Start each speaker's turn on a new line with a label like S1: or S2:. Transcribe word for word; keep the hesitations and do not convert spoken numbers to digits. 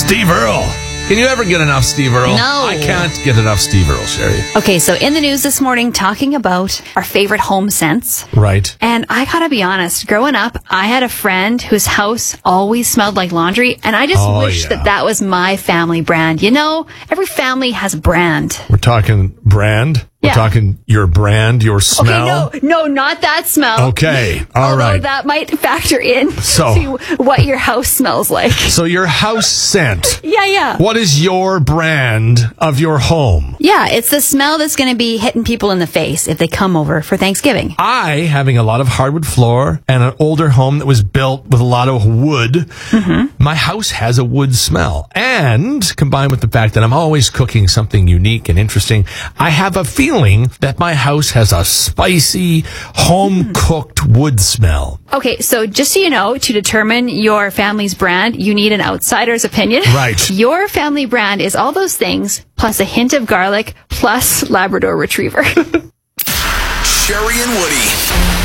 S1: Steve Earle. Can you ever get enough Steve Earle?
S2: No.
S1: I can't get enough Steve Earle, Sherry.
S2: Okay, so in the news this morning, talking about our favorite home scents.
S1: Right.
S2: And I gotta be honest, growing up, I had a friend whose house always smelled like laundry, and I just
S1: Oh,
S2: wish
S1: yeah.
S2: that that was my family brand. You know, every family has a brand.
S1: We're talking brand. We're
S2: Yeah.
S1: talking your brand, your smell.
S2: Okay, no, no, not that smell.
S1: Okay, all
S2: Although
S1: right.
S2: that might factor in
S1: So-
S2: to what your house smells like.
S1: So your house scent.
S2: Yeah, yeah.
S1: What is your brand of your home?
S2: Yeah, it's the smell that's going to be hitting people in the face if they come over for Thanksgiving.
S1: I, having a lot of hardwood floor and an older home that was built with a lot of wood, my house has a wood smell. And combined with the fact that I'm always cooking something unique and interesting, I have a feeling that my house has a spicy, home-cooked wood smell.
S2: Okay, so just so you know, to determine your family's brand, you need an outsider's opinion.
S1: Right.
S2: Your family brand is all those things, plus a hint of garlic, plus Labrador Retriever.
S3: Sherry and Woody.